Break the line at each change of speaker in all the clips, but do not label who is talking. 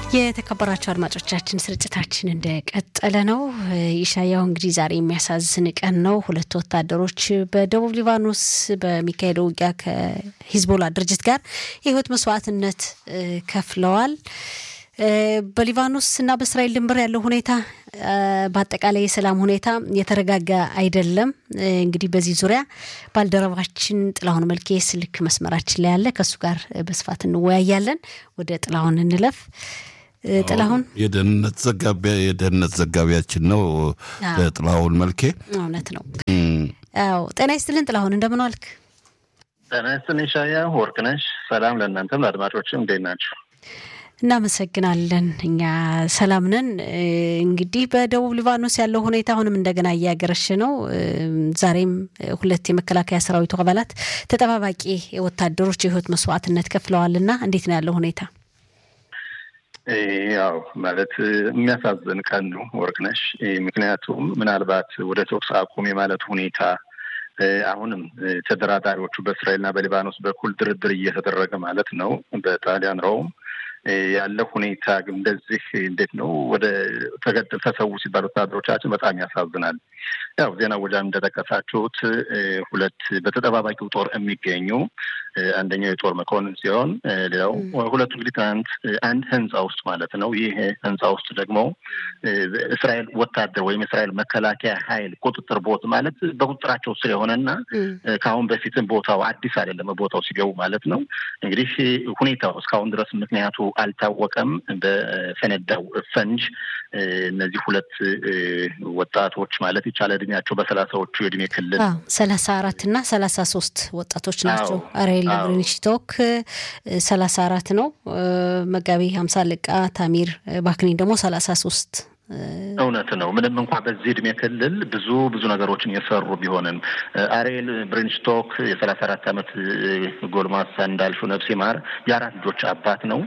የተከበራችሁ አድማጮቻችን ስርጭታችን እንደቀጠለ ነው። ኢሻያው እንግዲህ ዛሬ የሚያሳዝን ቀን ነው። ሁለት ወታደሮች በደቡብ ሊባኖስ በሚካኤለው ውጊያ ከሂዝቦላ ድርጅት ጋር የህይወት መስዋዕትነት ከፍለዋል። በሊባኖስ እና በእስራኤል ድንበር ያለው ሁኔታ በአጠቃላይ የሰላም ሁኔታ የተረጋጋ አይደለም። እንግዲህ በዚህ ዙሪያ ባልደረባችን ጥላሁን መልኬ ስልክ መስመራችን ላይ ያለ ከሱ ጋር በስፋት እንወያያለን። ወደ ጥላሁን እንለፍ። ጥላሁን
የደህንነት ዘጋቢያችን ነው። ጥላሁን መልኬ
እውነት ነው። አዎ ጤና ይስጥልን ጥላሁን፣ እንደምን ዋልክ?
ጤና ይስጥልኝ ሻያ ወርቅነሽ። ሰላም ለእናንተም ለአድማጮችም፣ እንዴት ናችሁ?
እናመሰግናለን። እኛ ሰላም ነን። እንግዲህ በደቡብ ሊባኖስ ያለው ሁኔታ አሁንም እንደገና እያገረሽ ነው። ዛሬም ሁለት የመከላከያ ሰራዊቱ አባላት ተጠባባቂ ወታደሮች የህይወት መስዋዕትነት ከፍለዋልና እንዴት ነው ያለው ሁኔታ?
ያው ማለት የሚያሳዝን ቀን ነው ወርቅነሽ። ምክንያቱም ምናልባት ወደ ተኩስ አቁም የማለት ሁኔታ አሁንም ተደራዳሪዎቹ በእስራኤልና በሊባኖስ በኩል ድርድር እየተደረገ ማለት ነው በጣሊያን ሮም ያለ ሁኔታ ግን እንደዚህ እንዴት ነው ወደ ተገደል ተሰው ሲባል ወታደሮቻችን በጣም ያሳዝናል። ያው ዜና ወጃም እንደተጠቀሳችሁት ሁለት በተጠባባቂው ጦር የሚገኙ አንደኛው የጦር መኮንን ሲሆን ሌላው ሁለቱ እንግዲህ ትናንት አንድ ህንጻ ውስጥ ማለት ነው። ይህ ህንጻ ውስጥ ደግሞ እስራኤል ወታደር ወይም እስራኤል መከላከያ ኃይል ቁጥጥር ቦት ማለት በቁጥጥራቸው ስር የሆነና ከአሁን በፊትም ቦታው አዲስ አይደለም ቦታው ሲገቡ ማለት ነው። እንግዲህ ሁኔታው እስካሁን ድረስ ምክንያቱ አልታወቀም። በፈነዳው ፈንጅ እነዚህ ሁለት ወጣቶች ማለት ይቻላል እድሜያቸው በ30ዎቹ የእድሜ ክልል
34 እና 33 ወጣቶች ናቸው። አሬል ብሪንሽቶክ 34 ነው። መጋቢ 50 አለቃ ታሚር ባክኒ ደግሞ 33
እውነት ነው። ምንም እንኳን በዚህ እድሜ ክልል ብዙ ነገሮችን የሰሩ ቢሆንም አሬል ብሪንሽቶክ የ34 ዓመት ጎልማሳ እንዳልሽው ነፍስ ይማር የአራት ልጆች አባት ነው።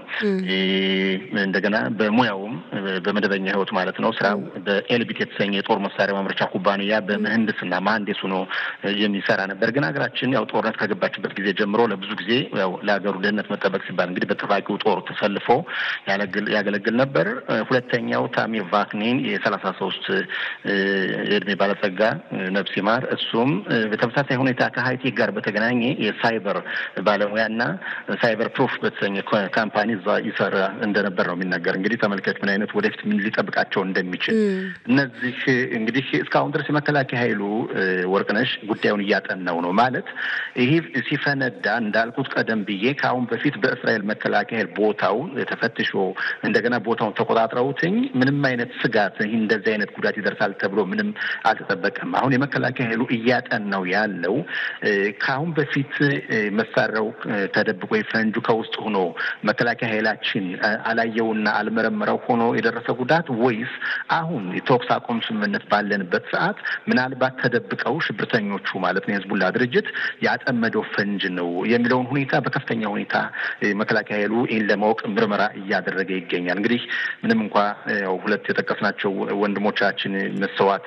እንደገና በሙያውም በመደበኛ ህይወት ማለት ነው ስራው በኤልቢት የተሰኘ የጦር መሳሪያ ማምረቻ ኩባንያ በመሐንዲስና መሐንዲስ ሆኖ የሚሰራ ነበር። ግን ሀገራችን ያው ጦርነት ከገባችበት ጊዜ ጀምሮ ለብዙ ጊዜ ያው ለሀገሩ ደህንነት መጠበቅ ሲባል እንግዲህ በተፋቂው ጦር ተሰልፎ ያገለግል ነበር። ሁለተኛው ታሚር ኔን የ33 የእድሜ ባለጸጋ ነፍስ ይማር እሱም በተመሳሳይ ሁኔታ ከሀይቲ ጋር በተገናኘ የሳይበር ባለሙያና ሳይበር ፕሩፍ በተሰኘ ካምፓኒ እዛ ይሰራ እንደነበር ነው የሚናገር። እንግዲህ ተመልከት ምን አይነት ወደፊት ምን ሊጠብቃቸው እንደሚችል። እነዚህ እንግዲህ እስካሁን ድረስ የመከላከያ ኃይሉ ወርቅነሽ ጉዳዩን እያጠናው ነው ማለት ይሄ ሲፈነዳ እንዳልኩት ቀደም ብዬ ከአሁን በፊት በእስራኤል መከላከያ ኃይል ቦታው ተፈትሾ እንደገና ቦታውን ተቆጣጥረውትኝ ምንም አይነት ስጋት ይህ እንደዚህ አይነት ጉዳት ይደርሳል ተብሎ ምንም አልተጠበቀም። አሁን የመከላከያ ኃይሉ እያጠናው ያለው ከአሁን በፊት መሳሪያው ተደብቆ ፈንጁ ከውስጥ ሆኖ መከላከያ ኃይላችን አላየውና አልመረመረው ሆኖ የደረሰ ጉዳት ወይስ አሁን የተኩስ አቁም ስምምነት ባለንበት ሰዓት ምናልባት ተደብቀው ሽብርተኞቹ ማለት ነው የህዝቡላ ድርጅት ያጠመደው ፈንጅ ነው የሚለውን ሁኔታ በከፍተኛ ሁኔታ መከላከያ ኃይሉ ይህን ለማወቅ ምርመራ እያደረገ ይገኛል። እንግዲህ ምንም እንኳን ሁለት የጠቀስናቸው ወንድሞቻችን መስዋዕት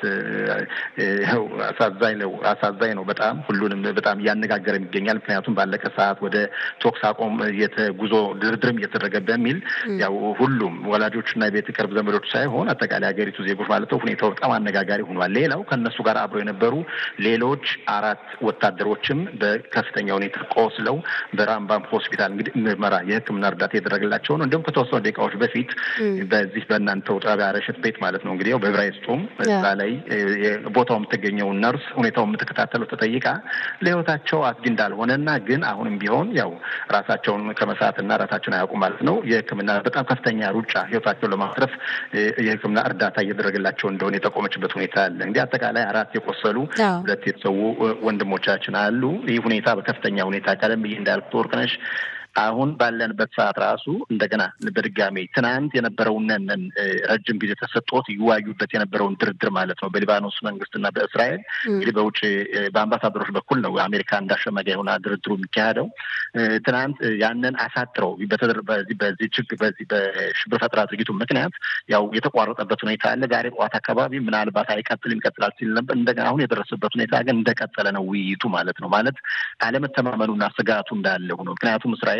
አሳዛኝ ነው። በጣም ሁሉንም በጣም እያነጋገረ ይገኛል። ምክንያቱም ባለቀ ሰዓት ወደ ተኩስ አቁም ጉዞ ድርድርም እየተደረገ በሚል ያው ሁሉም ወላጆችና የቤት ቅርብ ዘመዶች ሳይሆን አጠቃላይ ሀገሪቱ ዜጎች ማለት ነው ሁኔታው በጣም አነጋጋሪ ሆኗል። ሌላው ከነሱ ጋር አብረው የነበሩ ሌሎች 4 ወታደሮችም በከፍተኛ ሁኔታ ቆስለው በራምባም ሆስፒታል እንግዲህ ምርመራ የሕክምና እርዳታ የተደረገላቸው ነው። እንደውም ከተወሰኑ ደቂቃዎች በፊት በዚህ በእናንተው ጣቢያ ረሽት ቤት ማለት ነው እንግዲህ በዕብራይስጡም እዛ ላይ ቦታው የምትገኘው ነርስ ሁኔታው የምትከታተለው ተጠይቃ ለህይወታቸው አስጊ እንዳልሆነና ግን አሁንም ቢሆን ያው ራሳቸውን ከመሳትና ራሳቸውን አያውቁም ማለት ነው የሕክምና በጣም ከፍተኛ ሩጫ ህይወታቸውን ለማትረፍ የሕክምና እርዳታ እየተደረገላቸው እንደሆነ የጠቆመችበት ሁኔታ አለ። እንግዲህ አጠቃላይ 4 የቆሰሉ 2 የተሰዉ ወንድሞቻችን አሉ። ይህ ሁኔታ በከፍተኛ ሁኔታ ቀደም ብዬ እንዳልኩት ወርቅነሽ አሁን ባለንበት ሰዓት ራሱ እንደገና በድጋሚ ትናንት የነበረውን ረጅም ጊዜ ተሰጥቶት ይዋዩበት የነበረውን ድርድር ማለት ነው በሊባኖስ መንግስትና በእስራኤል እንግዲህ በውጭ በአምባሳደሮች በኩል ነው አሜሪካ እንዳሸመገ የሆነ ድርድሩ የሚካሄደው። ትናንት ያንን አሳጥረው በዚህ ችግር በዚህ በሽብር ፈጠራ ድርጊቱ ምክንያት ያው የተቋረጠበት ሁኔታ አለ። ዛሬ ጠዋት አካባቢ ምናልባት ይቀጥላል ሲል ነበር። እንደገና አሁን የደረሰበት ሁኔታ ግን እንደቀጠለ ነው ውይይቱ ማለት ነው። ማለት አለመተማመኑና ስጋቱ እንዳለ ሆኖ ምክንያቱም እስራኤል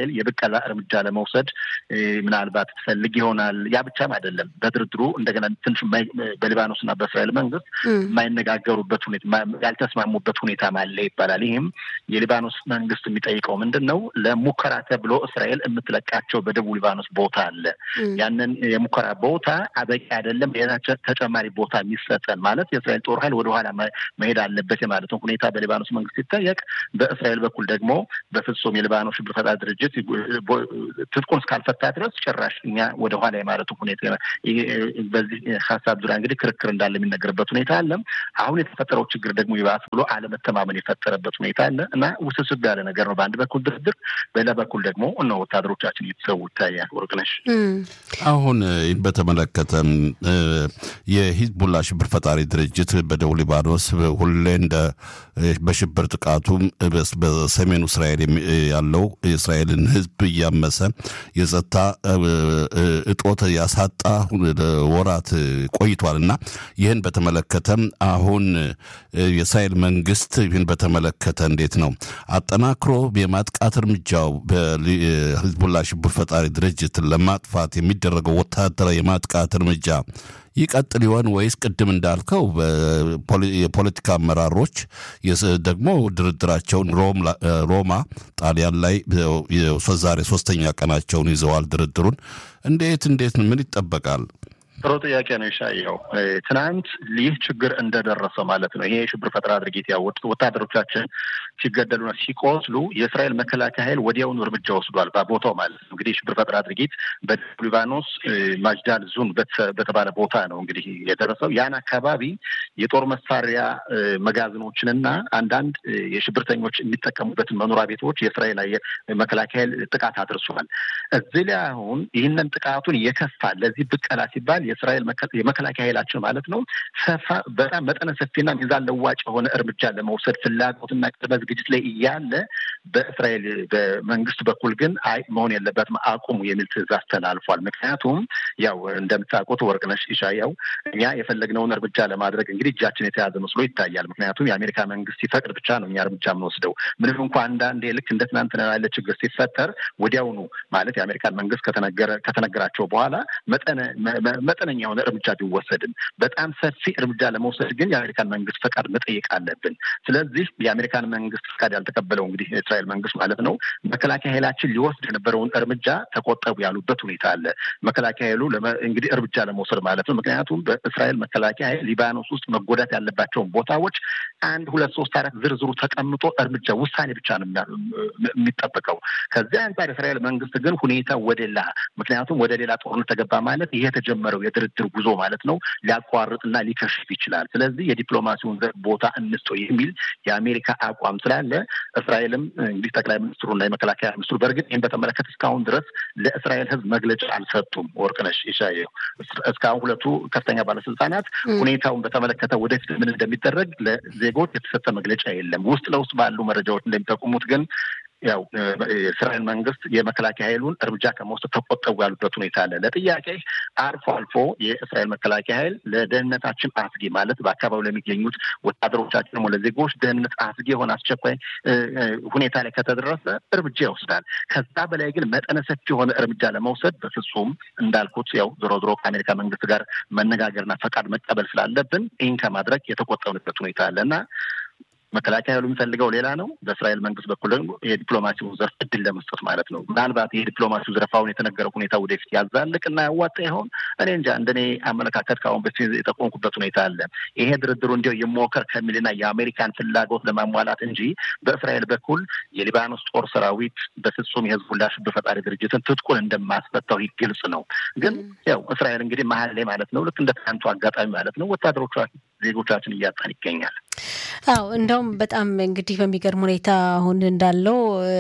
እስራኤል የበቀላ እርምጃ ለመውሰድ ምናልባት ትፈልግ ይሆናል። ያ ብቻም አይደለም። በድርድሩ እንደገና ትንሽ በሊባኖስና በእስራኤል መንግስት የማይነጋገሩበት ሁኔታ ያልተስማሙበት ሁኔታ አለ ይባላል። ይህም የሊባኖስ መንግስት የሚጠይቀው ምንድነው? ለሙከራ ተብሎ እስራኤል የምትለቃቸው በደቡብ ሊባኖስ ቦታ አለ። ያንን የሙከራ ቦታ አበቂ አይደለም፣ ሌላ ተጨማሪ ቦታ የሚሰጠን ማለት የእስራኤል ጦር ኃይል ወደ ኋላ መሄድ አለበት ማለት ነው ሁኔታ በሊባኖስ መንግስት ሲጠየቅ፣ በእስራኤል በኩል ደግሞ በፍጹም የሊባኖስ ሽብር ፈጣሪ ድርጅት ትጥቁን እስካልፈታ ድረስ ጭራሽ እኛ ወደ ኋላ የማለቱ ሁኔታ በዚህ ሀሳብ ዙሪያ እንግዲህ ክርክር እንዳለ የሚነገርበት ሁኔታ አለ። አሁን የተፈጠረው ችግር ደግሞ ይባስ ብሎ አለመተማመን የፈጠረበት ሁኔታ አለ እና ውስብስብ ያለ ነገር ነው። በአንድ በኩል ድርድር፣ በሌላ በኩል ደግሞ እነሆ ወታደሮቻችን እየተሰዉ ይታያል። ወርቅነሽ
አሁን በተመለከተ የሂዝቡላ ሽብር ፈጣሪ ድርጅት በደቡብ ሊባኖስ ሁሌ እንደ በሽብር ጥቃቱ በሰሜኑ እስራኤል ያለው የእስራኤልን ሕዝብ እያመሰ የጸጥታ እጦት ያሳጣ ወራት ቆይቷልና ይህን በተመለከተ አሁን የእስራኤል መንግስት ይህን በተመለከተ እንዴት ነው አጠናክሮ የማጥቃት እርምጃው በሂዝቡላ ሽብር ፈጣሪ ድርጅት ለማጥፋት የሚደረገው ወታደራዊ የማጥቃት እርምጃ ይቀጥል ይሆን ወይስ ቅድም እንዳልከው የፖለቲካ አመራሮች ደግሞ ድርድራቸውን ሮማ ጣሊያን ላይ ዛሬ 3ኛ ቀናቸውን ይዘዋል። ድርድሩን እንዴት ምን ይጠበቃል?
ጥሩ ጥያቄ ነው ይሻየው። ትናንት ይህ ችግር እንደደረሰ ማለት ነው ይሄ ሽብር ፈጠራ ድርጊት ያወጡ ወታደሮቻችን ሲገደሉና ሲቆስሉ የእስራኤል መከላከያ ኃይል ወዲያውኑ እርምጃ ወስዷል በቦታው ማለት ነው። እንግዲህ ሽብር ፈጠራ ድርጊት በደቡብ ሊባኖስ ማጅዳል ዙን በተባለ ቦታ ነው እንግዲህ የደረሰው። ያን አካባቢ የጦር መሳሪያ መጋዘኖችንና አንዳንድ የሽብርተኞች የሚጠቀሙበትን መኖሪያ ቤቶች የእስራኤል መከላከያ ኃይል ጥቃት አድርሷል። እዚህ ላይ አሁን ይህንን ጥቃቱን የከፋ ለዚህ ብቀላ ሲባል የእስራኤል የመከላከያ ኃይላችን ማለት ነው በጣም መጠነ ሰፊና ሚዛን ለዋጭ የሆነ እርምጃ ለመውሰድ ፍላጎትና ቅድመ ዝግጅት ላይ እያለ በእስራኤል በመንግስት በኩል ግን አይ መሆን የለበትም አቁሙ የሚል ትዕዛዝ ተላልፏል። ምክንያቱም ያው እንደምታውቁት ወርቅነሽ ኢሻያው እኛ የፈለግነውን እርምጃ ለማድረግ እንግዲህ እጃችን የተያዘ መስሎ ይታያል። ምክንያቱም የአሜሪካ መንግስት ሲፈቅድ ብቻ ነው እኛ እርምጃ የምንወስደው። ምንም እንኳን አንዳንዴ ልክ እንደ ትናንትና ያለ ችግር ሲፈጠር ወዲያውኑ ማለት የአሜሪካን መንግስት ከተነገራቸው በኋላ መጠነኛ የሆነ እርምጃ ቢወሰድም በጣም ሰፊ እርምጃ ለመውሰድ ግን የአሜሪካን መንግስት ፈቃድ መጠየቅ አለብን። ስለዚህ የአሜሪካን መንግስት ፈቃድ ያልተቀበለው እንግዲህ የእስራኤል መንግስት ማለት ነው መከላከያ ኃይላችን ሊወስድ የነበረውን እርምጃ ተቆጠቡ ያሉበት ሁኔታ አለ። መከላከያ ኃይሉ እንግዲህ እርምጃ ለመውሰድ ማለት ነው። ምክንያቱም በእስራኤል መከላከያ ኃይል ሊባኖስ ውስጥ መጎዳት ያለባቸውን ቦታዎች 1 2 3 4 ዝርዝሩ ተቀምጦ እርምጃ ውሳኔ ብቻ ነው የሚጠበቀው። ከዚያ አንጻር የእስራኤል መንግስት ግን ሁኔታ ምክንያቱም ወደ ሌላ ጦርነት ተገባ ማለት ይሄ የተጀመረው የድርድር ጉዞ ማለት ነው ሊያቋርጥና ሊከሽፍ ይችላል። ስለዚህ የዲፕሎማሲውን ዘርፍ ቦታ እንስጠው የሚል የአሜሪካ አቋም ስላለ እስራኤልም እንግዲህ ጠቅላይ ሚኒስትሩና የመከላከያ ሚኒስትሩ በእርግጥ ይህን በተመለከተ እስካሁን ድረስ ለእስራኤል ሕዝብ መግለጫ አልሰጡም። ወርቅነሽ ኢሻዬው እስካሁን ሁለቱ ከፍተኛ ባለስልጣናት ሁኔታውን በተመለከተ ወደፊት ምን እንደሚደረግ ለዜጎች የተሰጠ መግለጫ የለም። ውስጥ ለውስጥ ባሉ መረጃዎች እንደሚጠቁሙት ግን ያው የእስራኤል መንግስት የመከላከያ ኃይሉን እርምጃ ከመውሰድ ተቆጠቡ ያሉበት ሁኔታ አለ። ለጥያቄ አልፎ የእስራኤል መከላከያ ኃይል ለደህንነታችን አስጊ ማለት በአካባቢው ለሚገኙት ወታደሮቻችን ሆነ ለዜጎች ደህንነት አስጊ የሆነ አስቸኳይ ሁኔታ ላይ ከተደረሰ እርምጃ ይወስዳል። ከዛ በላይ ግን መጠነ ሰፊ የሆነ እርምጃ ለመውሰድ በፍጹም እንዳልኩት ያው ዞሮ ከአሜሪካ መንግስት ጋር መነጋገርና ፈቃድ መቀበል ስላለብን ይህን ከማድረግ የተቆጠብንበት ሁኔታ አለና መከላከያ ኃይሉ የሚፈልገው ሌላ ነው። በእስራኤል መንግስት በኩል ደግሞ የዲፕሎማሲውን ዘርፍ እድል ለመስጠት ማለት ነው። ምናልባት የዲፕሎማሲው ዘርፍ አሁን የተነገረው ሁኔታ ወደፊት ያዛልቅና ያዋጣ ይሆን? እኔ እንጃ። እንደኔ አመለካከት ከአሁን በፊት የጠቆምኩበት ሁኔታ አለ። ይሄ ድርድሩ እንዲያው የሞከር ከሚልና የአሜሪካን ፍላጎት ለማሟላት እንጂ በእስራኤል በኩል የሊባኖስ ጦር ሰራዊት በፍጹም የሂዝቡላ ሽብር ፈጣሪ ድርጅትን ትጥቁን እንደማስፈታው ግልጽ ነው። ግን ያው እስራኤል እንግዲህ መሀል ላይ ማለት ነው ልክ እንደ ትናንቱ አጋጣሚ ማለት ነው ዜጎቻችን እያጣን ይገኛል።
አዎ እንደውም በጣም እንግዲህ በሚገርም ሁኔታ አሁን እንዳለው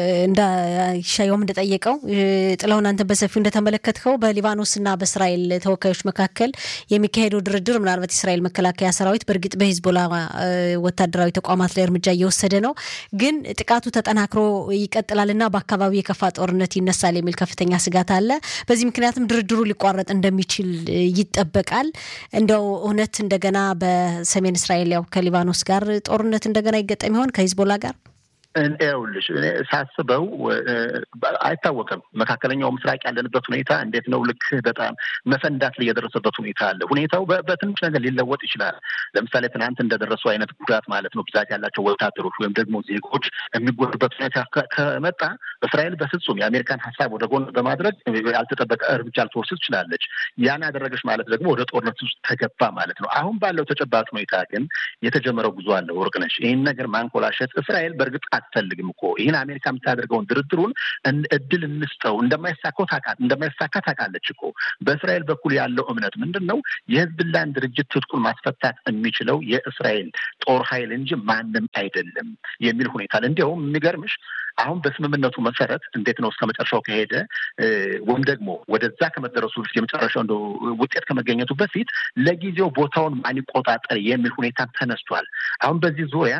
ሻየውም እንደጠየቀው ጥላውን አንተ በሰፊው እንደተመለከትከው በሊባኖስና በእስራኤል ተወካዮች መካከል የሚካሄደው ድርድር ምናልባት እስራኤል መከላከያ ሰራዊት በእርግጥ በሂዝቦላ ወታደራዊ ተቋማት ላይ እርምጃ እየወሰደ ነው፣ ግን ጥቃቱ ተጠናክሮ ይቀጥላልና በአካባቢው የከፋ ጦርነት ይነሳል የሚል ከፍተኛ ስጋት አለ። በዚህ ምክንያትም ድርድሩ ሊቋረጥ እንደሚችል ይጠበቃል። እንደው እውነት እንደገና በሰሜን እስራኤል ያው ከሊባኖስ ጋር ጦርነት እንደገና ይገጠም ይሆን ከሂዝቦላ ጋር?
እንዴውልሽ ሳስበው አይታወቅም። መካከለኛው ምስራቅ ያለንበት ሁኔታ እንዴት ነው? ልክ በጣም መፈንዳት ላይ የደረሰበት ሁኔታ አለ። ሁኔታው በትንሽ ነገር ሊለወጥ ይችላል። ለምሳሌ ትናንት እንደደረሱ አይነት ጉዳት ማለት ነው ብዛት ያላቸው ወታደሮች ወይም ደግሞ ዜጎች የሚጎዱበት ሁኔታ ከመጣ እስራኤል በፍጹም የአሜሪካን ሀሳብ ወደ ጎን በማድረግ ያልተጠበቀ እርምጃ ልትወስድ ትችላለች። ያን አደረገች ማለት ደግሞ ወደ ጦርነት ውስጥ ተገባ ማለት ነው። አሁን ባለው ተጨባጭ ሁኔታ ግን የተጀመረው ጉዞ አለ። ወርቅነሽ ይህን ነገር ማንኮላሸት እስራኤል በእርግጥ አትፈልግም እኮ ይህን አሜሪካ የምታደርገውን ድርድሩን እድል እንስጠው እንደማይሳካ ታውቃለች እኮ። በእስራኤል በኩል ያለው እምነት ምንድን ነው? የህዝብላን ድርጅት ትጥቁን ማስፈታት የሚችለው የእስራኤል ጦር ኃይል እንጂ ማንም አይደለም የሚል ሁኔታ አለ። እንዲያውም የሚገርምሽ አሁን በስምምነቱ መሰረት እንዴት ነው እስከ መጨረሻው ከሄደ ወይም ደግሞ ወደዛ ከመደረሱ በፊት የመጨረሻው እንደው ውጤት ከመገኘቱ በፊት ለጊዜው ቦታውን ማን ይቆጣጠር የሚል ሁኔታ ተነስቷል። አሁን በዚህ ዙሪያ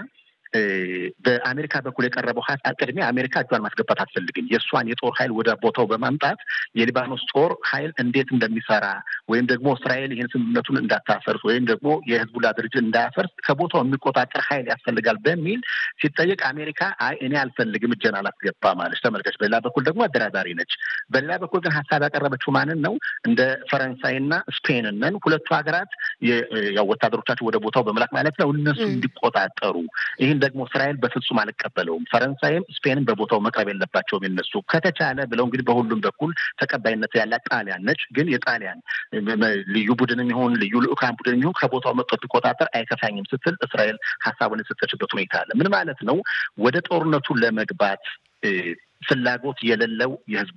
በአሜሪካ በኩል የቀረበው ሀሳብ ቅድሚያ አሜሪካ እጇን ማስገባት አትፈልግም። የእሷን የጦር ኃይል ወደ ቦታው በማምጣት የሊባኖስ ጦር ኃይል እንዴት እንደሚሰራ ወይም ደግሞ እስራኤል ይህን ስምምነቱን እንዳታፈርስ ወይም ደግሞ የህዝቡላ ድርጅት እንዳያፈርስ ከቦታው የሚቆጣጠር ኃይል ያስፈልጋል በሚል ሲጠየቅ አሜሪካ አይ እኔ አልፈልግም እጄን አላስገባም አለች። ተመልከች። በሌላ በኩል ደግሞ አደራዳሪ ነች። በሌላ በኩል ግን ሀሳብ ያቀረበችው ማንን ነው? እንደ ፈረንሳይና ስፔንን ነን ሁለቱ ሀገራት ያው ወታደሮቻቸው ወደ ቦታው በመላክ ማለት ነው እነሱ እንዲቆጣጠሩ። ይህን ደግሞ እስራኤል በፍጹም አልቀበለውም። ፈረንሳይም ስፔንን በቦታው መቅረብ የለባቸውም የነሱ ከተቻለ ብለው እንግዲህ በሁሉም በኩል ተቀባይነት ያላት ጣሊያን ነች። ግን የጣሊያን ልዩ ቡድንም ይሁን ልዩ ልኡካን ቡድንም ይሁን ከቦታው መጥቶ ቢቆጣጠር አይከፋኝም ስትል እስራኤል ሀሳቡን የሰጠችበት ሁኔታ አለ። ምን ማለት ነው? ወደ ጦርነቱ ለመግባት ፍላጎት የሌለው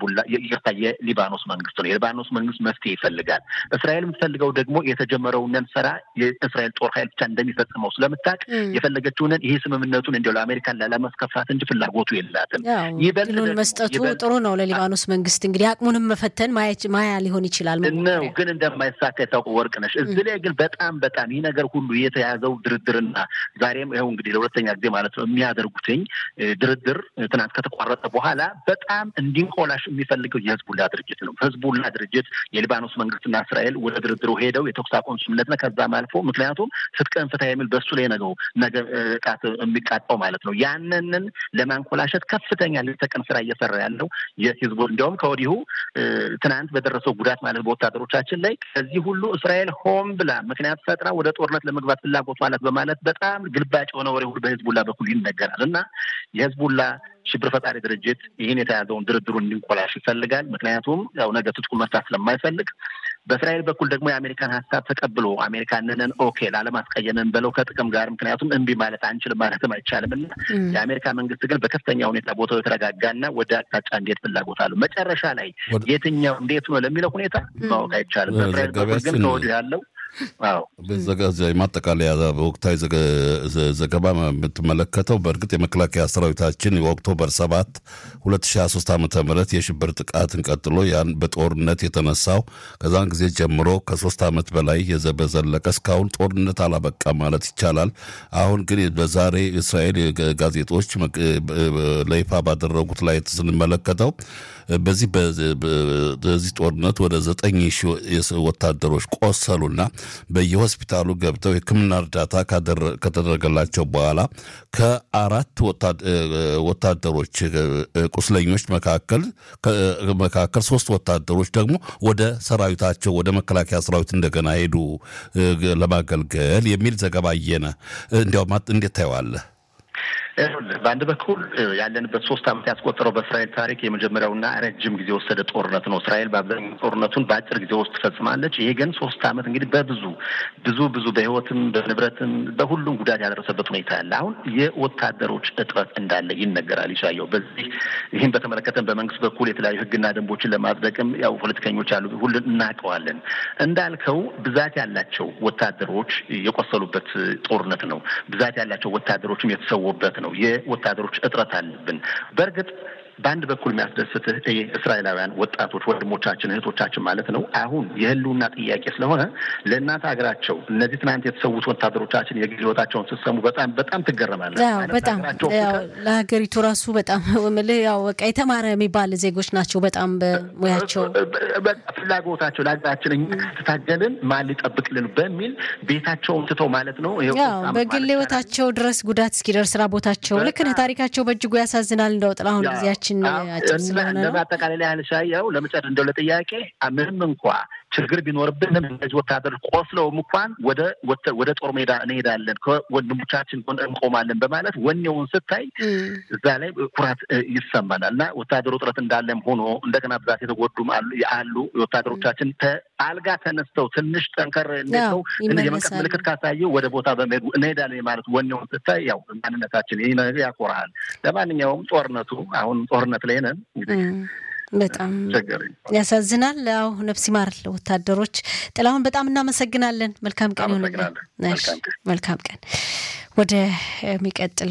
የሊባኖስ መንግስት ነው። የሊባኖስ መንግስት መፍትሄ ይፈልጋል። እስራኤል የምትፈልገው ደግሞ የተጀመረውን ስራ የእስራኤል ጦር ኃይል ብቻ እንደሚፈጽመው ስለምታውቅ የፈለገችውን ይሄ ስምምነቱን እንዲያው ለአሜሪካን ላለማስከፋት እንጂ ፍላጎቱ የላትም።
ይበልጡን መስጠቱ ጥሩ ነው ለሊባኖስ መንግስት። እንግዲህ አቅሙንም መፈተን ማያ ሊሆን ይችላል
ነው። ግን እንደማይሳካ የታውቁ ወርቅነሽ። እዚህ ላይ ግን በጣም ይህ ነገር ሁሉ የተያዘው ድርድርና ዛሬም ይኸው እንግዲህ ለሁለተኛ ጊዜ ማለት ነው የሚያደርጉትኝ ድርድር ትናንት ከተቋረጠ በኋላ በጣም እንዲንቆላሽ የሚፈልገው የህዝቡላ ድርጅት ነው። ህዝቡላ ድርጅት የሊባኖስ መንግስትና እስራኤል ወደ ድርድሩ ሄደው የተኩስ አቁም ስምምነት ነው ከዛም አልፎ ምክንያቱም ትጥቅን ፍታ የሚል በሱ ላይ ነገር ቃት የሚቃጣው ማለት ነው። ያንንን ለማንኮላሸት ከፍተኛ ለተቀን ስራ እየሰራ ያለው የህዝቡ እንዲያውም ከወዲሁ ትናንት በደረሰው ጉዳት ማለት በወታደሮቻችን ላይ ከዚህ ሁሉ እስራኤል ሆም ብላ ምክንያት ፈጥራ ወደ ጦርነት ለመግባት ፍላጎት ማለት በማለት በጣም ግልባጭ የሆነ ወሬ ሁሉ በህዝቡላ በኩል ይነገራል እና የህዝቡላ ሽብር ፈጣሪ ድርጅት ይህን የተያዘውን ድርድሩን እንዲንቆላሽ ይፈልጋል። ምክንያቱም ያው ነገ ትጥቁን መፍታት ስለማይፈልግ በእስራኤል በኩል ደግሞ የአሜሪካን ሀሳብ ተቀብሎ አሜሪካንን ኦኬ ላለማስቀየምን ብለው ከጥቅም ጋር ምክንያቱም እምቢ ማለት አንችልም ማለትም አይቻልም እና የአሜሪካ መንግስት ግን በከፍተኛ ሁኔታ ቦታው የተረጋጋና ወደ አቅጣጫ እንዴት ፍላጎት አለው መጨረሻ ላይ የትኛው እንዴት ነው ለሚለው ሁኔታ ማወቅ አይቻልም። በእስራኤል በኩል ግን ከወዲሁ ያለው
ማጠቃለያ በወቅታዊ ዘገባ የምትመለከተው በእርግጥ የመከላከያ ሰራዊታችን የኦክቶበር 7 2023 ዓ.ም የሽብር ጥቃትን ቀጥሎ ያን በጦርነት የተነሳው ከዛን ጊዜ ጀምሮ ከ3 ዓመት በላይ በዘለቀ እስካሁን ጦርነት አላበቃ ማለት ይቻላል። አሁን ግን በዛሬ እስራኤል ጋዜጦች ለይፋ ባደረጉት ላይ ስንመለከተው በዚህ ጦርነት ወደ 9,000 ወታደሮች ቆሰሉና በየሆስፒታሉ ገብተው የሕክምና እርዳታ ከተደረገላቸው በኋላ ከ4 ወታደሮች ቁስለኞች መካከል 3 ወታደሮች ደግሞ ወደ ሰራዊታቸው ወደ መከላከያ ሰራዊት እንደገና ሄዱ ለማገልገል የሚል ዘገባ አየነ። እንዲያው እንዴት ታየዋለህ?
በአንድ በኩል ያለንበት 3 ዓመት ያስቆጠረው በእስራኤል ታሪክ የመጀመሪያውና ረጅም ጊዜ ወሰደ ጦርነት ነው። እስራኤል በአብዛኛው ጦርነቱን በአጭር ጊዜ ውስጥ ትፈጽማለች። ይሄ ግን 3 ዓመት እንግዲህ ብዙ በህይወትም በንብረትም በሁሉም ጉዳት ያደረሰበት ሁኔታ አለ። አሁን የወታደሮች እጥረት እንዳለ ይነገራል። ይሻየው በዚህ ይህን በተመለከተ በመንግስት በኩል የተለያዩ ህግና ደንቦችን ለማጽደቅም ያው ፖለቲከኞች አሉ። ሁሉን እናውቀዋለን። እንዳልከው ብዛት ያላቸው ወታደሮች የቆሰሉበት ጦርነት ነው። ብዛት ያላቸው ወታደሮችም የተሰዉበት ነው። የወታደሮች እጥረት አለብን። በእርግጥ በአንድ በኩል የሚያስደስትህ እስራኤላውያን ወጣቶች ወንድሞቻችን እህቶቻችን ማለት ነው አሁን የህልውና ጥያቄ ስለሆነ ለእናት ሀገራቸው እነዚህ ትናንት የተሰዉት ወታደሮቻችን የግል ህይወታቸውን ስትሰሙ በጣም ትገረማለህ።
በጣም ለሀገሪቱ ራሱ በጣም ያው በቃ የተማረ የሚባል ዜጎች ናቸው። በጣም በሙያቸው
ፍላጎታቸው ለሀገራችን ታገልን ማን ሊጠብቅልን በሚል ቤታቸውን ትተው ማለት ነው
በግል ህይወታቸው ድረስ ጉዳት እስኪደርስ ስራ ቦታቸው ልክ ነው። ታሪካቸው በእጅጉ ያሳዝናል። እንደው ጥላሁን ጊዜያችን አጭር ስለሆነ ነው
ለማጠቃለል ያህል ሻያው ለመጨረሻ እንደው ለጥያቄ ምንም እንኳን ችግር ቢኖርብንም እነዚህ ወታደሮች ቆስለውም እንኳን ወደ ጦር ሜዳ እንሄዳለን ከወንድሞቻችን ጎን እንቆማለን በማለት ወኔውን ስታይ እዛ ላይ ኩራት ይሰማናል። እና ወታደሩ ጥረት እንዳለም ሆኖ እንደገና ብዛት የተጎዱም አሉ። ወታደሮቻችን አልጋ ተነስተው ትንሽ ጠንከር እንደው የመንቀስ ምልክት ካሳዩ ወደ ቦታ በመሄዱ እንሄዳለን ማለት ወኔውን ስታይ ያው ማንነታችን ይሄ ነገር ያኮራል። ለማንኛውም ጦርነቱ አሁን ጦርነት ላይ ነን እንግዲህ
በጣም ያሳዝናል። ያው ነፍስ ይማር ወታደሮች። ጥላሁን በጣም እናመሰግናለን። መልካም ቀን ይሁንልህ። መልካም ቀን። ወደ ሚቀጥል